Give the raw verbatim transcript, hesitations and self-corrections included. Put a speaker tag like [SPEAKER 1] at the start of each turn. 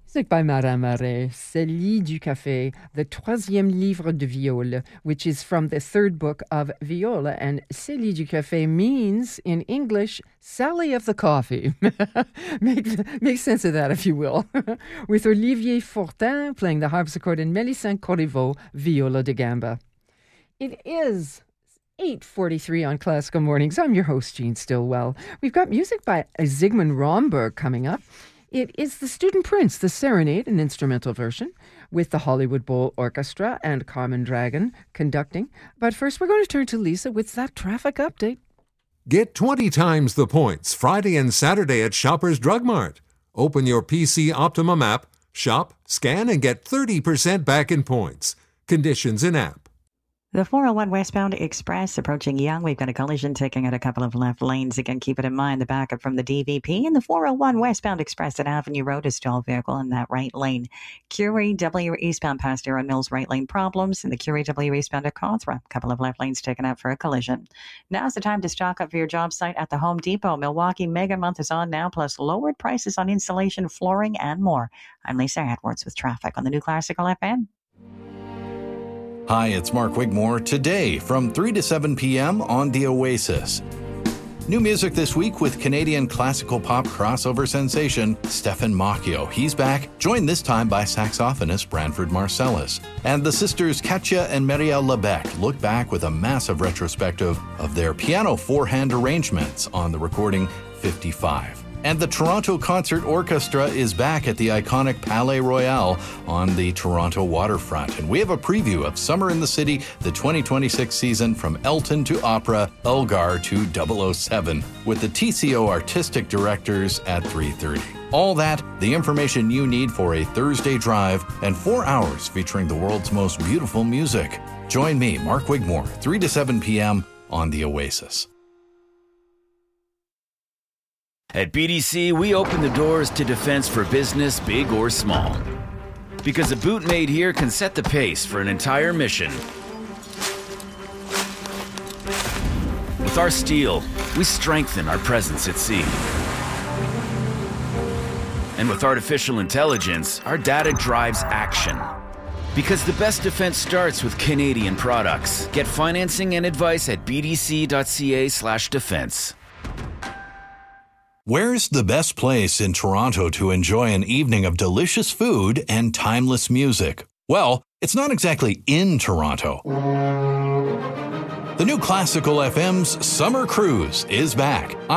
[SPEAKER 1] Music by Madame Marais, Célie du Café, the troisième livre de viol, which is from the third book of Viola. And Célie du Café means, in English, Sally of the Coffee. make, make sense of that, if you will. With Olivier Fortin playing the harpsichord and Mélisande Corriveau, viola da gamba. It is eight forty-three on Classical Mornings. I'm your host, Jean Stillwell. We've got music by Zygmunt Romberg coming up. It is The Student Prince, the Serenade, an instrumental version, with the Hollywood Bowl Orchestra and Carmen Dragon conducting. But first, we're going to turn to Lisa with that traffic update.
[SPEAKER 2] Get twenty times the points Friday and Saturday at Shoppers Drug Mart. Open your P C Optimum app, shop, scan, and get thirty percent back in points. Conditions in app.
[SPEAKER 3] The four oh one westbound express approaching Yonge. We've got a collision taking out a couple of left lanes. Again, keep it in mind, the backup from the D V P. And the four oh one westbound express at Avenue Road, a stalled vehicle in that right lane. Curie W eastbound past Aaron Mills, right lane problems. And the Curie W eastbound at Cawthra, a couple of left lanes taken out for a collision. Now's the time to stock up for your job site at the Home Depot. Milwaukee Mega Month is on now, plus lowered prices on insulation, flooring, and more. I'm Lisa Edwards with traffic on the new Classical F M.
[SPEAKER 4] Hi, it's Mark Wigmore. Today, from three to seven p.m. on The Oasis. New music this week with Canadian classical pop crossover sensation Stephen Macchio. He's back, joined this time by saxophonist Branford Marcellus. And the sisters Katja and Marielle Lebec look back with a massive retrospective of their piano four-hand arrangements on the recording fifty-five. And the Toronto Concert Orchestra is back at the iconic Palais Royal on the Toronto waterfront. And we have a preview of Summer in the City, the twenty twenty-six season, from Elton to opera, Elgar to double oh seven, with the T C O artistic directors at three thirty. All that, the information you need for a Thursday drive, and four hours featuring the world's most beautiful music. Join me, Mark Wigmore, three to seven p.m. on The Oasis.
[SPEAKER 5] At B D C, we open the doors to defense for business, big or small. Because a boot made here can set the pace for an entire mission. With our steel, we strengthen our presence at sea. And with artificial intelligence, our data drives action. Because the best defense starts with Canadian products. Get financing and advice at bdc.ca slash defense.
[SPEAKER 4] Where's the best place in Toronto to enjoy an evening of delicious food and timeless music? Well, it's not exactly in Toronto. The new Classical F M's Summer Cruise is back.